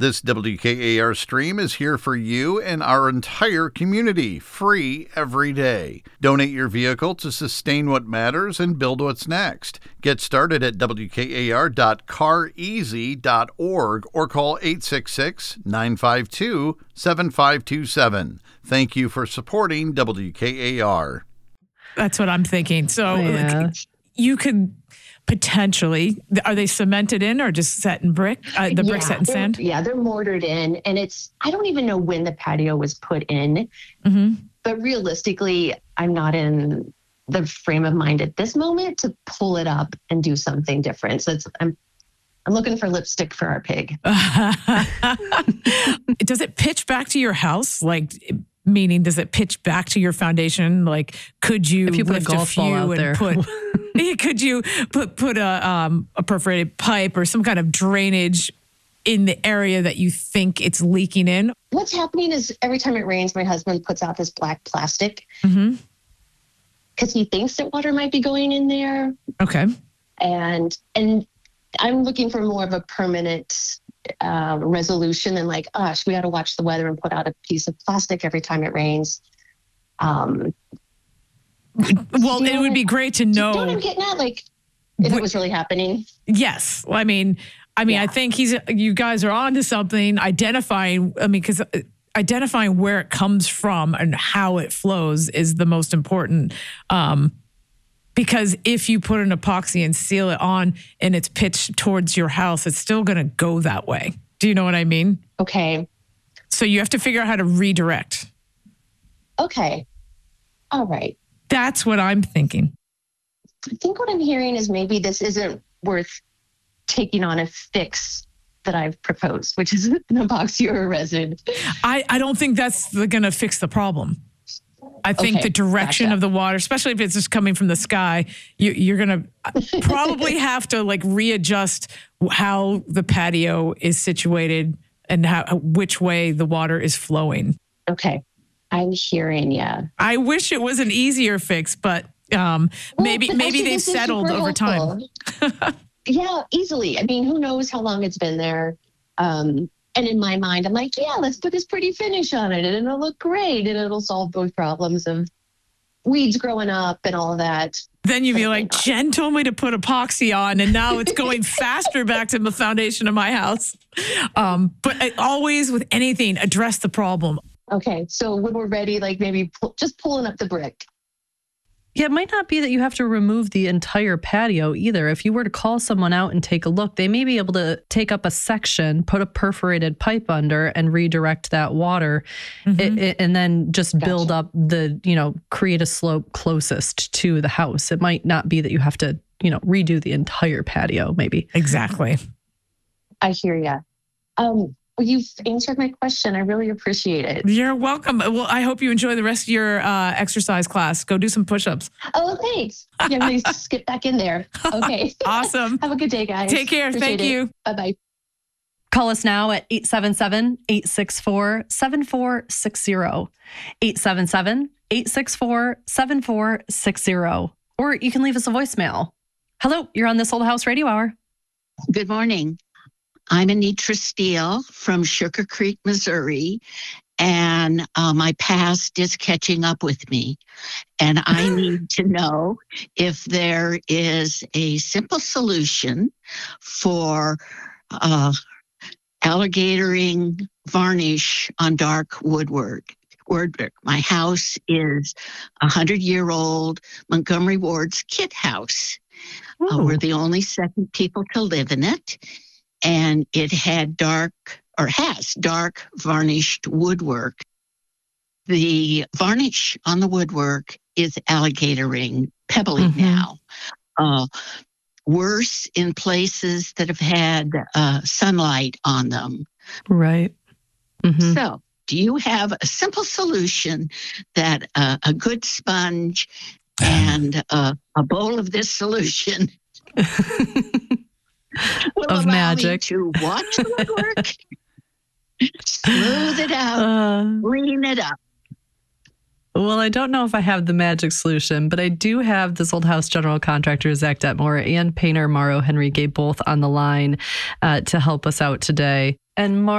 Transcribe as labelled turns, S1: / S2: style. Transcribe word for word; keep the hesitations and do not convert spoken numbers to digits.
S1: This W K A R stream is here for you and our entire community, free every day. Donate your vehicle to sustain what matters and build what's next. Get started at W K A R dot car easy dot org or call eight six six, nine five two, seven five two seven. Thank you for supporting W K A R.
S2: That's what I'm thinking. So
S3: Yeah.
S2: like, you could potentially, are they cemented in or just set in brick? Uh, the brick
S4: Yeah,
S2: set in
S4: they're-
S2: sand?
S4: Yeah, they're mortared in. And it's, I don't even know when the patio was put in.
S2: Mm-hmm.
S4: But realistically, I'm not in the frame of mind at this moment to pull it up and do something different. So it's, I'm I'm looking for lipstick for our pig.
S2: Does it pitch back to your house? Like, meaning, does it pitch back to your foundation? Like, could you,
S3: If you put a
S2: lift
S3: golf
S2: few
S3: ball out
S2: and
S3: there.
S2: put? Could you put put a um, a perforated pipe or some kind of drainage in the area that you think it's leaking in?
S4: What's happening is every time it rains, my husband puts out this black plastic
S2: Mm-hmm.
S4: because he thinks that water might be going in there.
S2: Okay.
S4: And and I'm looking for more of a permanent uh, resolution than like, gosh, we got to watch the weather and put out a piece of plastic every time it rains. Um,
S2: Well,
S4: you
S2: it would be great to
S4: Do you know what
S2: know.
S4: I'm getting at? Like, if
S2: Wh-
S4: it was really happening.
S2: Yes. Well, I mean, I mean, I
S4: Yeah.
S2: think he's. You guys are onto something. Identifying. I mean, because identifying where it comes from and how it flows is the most important. Um, because if you put an epoxy and seal it on and it's pitched towards your house, it's still going to go that way. Do you know what I mean?
S4: Okay.
S2: So you have to figure out how to redirect.
S4: Okay. All right.
S2: That's what I'm thinking.
S4: I think what I'm hearing is maybe this isn't worth taking on a fix that I've proposed, which is an epoxy or a resin.
S2: I, I don't think that's going to fix the problem. I think
S4: Okay,
S2: the direction
S4: gotcha.
S2: of the water, especially if it's just coming from the sky, you, you're going to probably have to like readjust how the patio is situated and how which way the water is flowing.
S4: Okay. I'm hearing, yeah.
S2: I wish it was an easier fix, but um,
S4: Well,
S2: maybe
S4: but
S2: maybe
S4: actually,
S2: they've
S4: this is
S2: settled
S4: super
S2: over time.
S4: helpful. Yeah, easily. I mean, who knows how long it's been there. Um, and in my mind, I'm like, yeah, let's put this pretty finish on it and it'll look great and it'll solve both problems of weeds growing up and all of that.
S2: Then you'd be
S4: But
S2: like,
S4: not.
S2: Jen told me to put epoxy on, and now it's going faster back to the foundation of my house. Um, but I always, with anything, address the problem.
S4: Okay, so when we're ready, like maybe pull, just pulling up the brick.
S3: Yeah, it might not be that you have to remove the entire patio either. If you were to call someone out and take a look, they may be able to take up a section, put a perforated pipe under and redirect that water
S2: Mhm.
S3: it, it- and then just build
S4: Gotcha.
S3: up the, you know, create a slope closest to the house. It might not be that you have to, you know, redo the entire patio maybe.
S2: Exactly.
S4: I hear ya. Um, well, you've answered my question. I really appreciate it.
S2: You're welcome. Well, I hope you enjoy the rest of your uh, exercise class. Go do some push-ups.
S4: Oh, thanks. Yeah, let me skip back in there. Okay.
S2: Awesome.
S4: Have a good day, guys.
S2: Take care.
S4: Appreciate
S2: Thank
S4: it.
S2: you.
S4: Bye-bye.
S3: Call us now at eight seven seven, eight six four, seven four six zero. eight seven seven, eight six four, seven four six zero. Or you can leave us a voicemail. Hello, you're on This Old House Radio Hour.
S5: Good morning. I'm Anitra Steele from Sugar Creek, Missouri, and uh, my past is catching up with me. And I need to know if there is a simple solution for uh, alligatoring varnish on dark woodwork. Woodwork. My house is a hundred-year-old Montgomery Ward's kit house. Uh, we're the only second people to live in it. And it had dark, or has dark varnished woodwork. The varnish on the woodwork is alligatoring, pebbly
S3: Mhm.
S5: now. Uh, worse in places that have had uh, sunlight on them.
S3: Right. Mhm.
S5: So, do you have a simple solution that uh, a good sponge and uh, a bowl of this solution will
S3: Of
S5: allow
S3: magic.
S5: me to watch the woodwork, smooth it out,
S3: Uh,
S5: clean it up?
S3: well, I don't know if I have the magic solution, but I do have This Old House general contractor Zach Detmore and painter Mauro Henrique both on the line uh, to help us out today. And Mar-